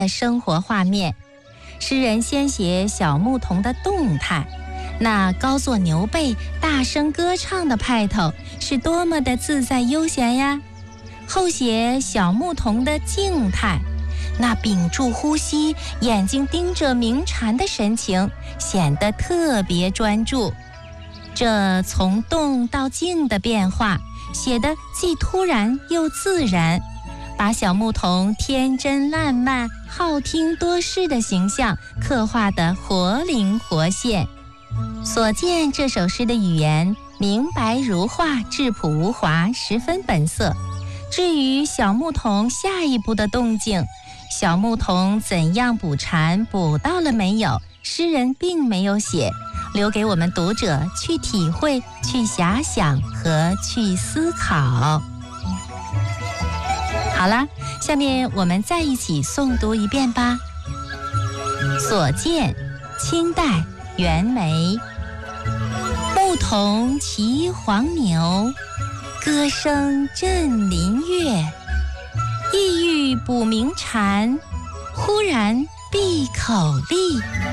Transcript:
生活画面。诗人先写小牧童的动态，那高坐牛背、大声歌唱的派头是多么的自在悠闲呀！后写小牧童的静态，那屏住呼吸、眼睛盯着鸣蝉的神情显得特别专注。这从动到静的变化写得既突然又自然，把小牧童天真烂漫、好听多事的形象刻画得活灵活现。所见这首诗的语言明白如画，质朴无华，十分本色。至于小牧童下一步的动静，小牧童怎样捕蝉，捕到了没有，诗人并没有写，留给我们读者去体会、去遐想和去思考。好了，下面我们再一起诵读一遍吧。所见，清代，袁枚。牧童骑黄牛，歌声振林樾。意欲捕鸣蝉，忽然闭口立。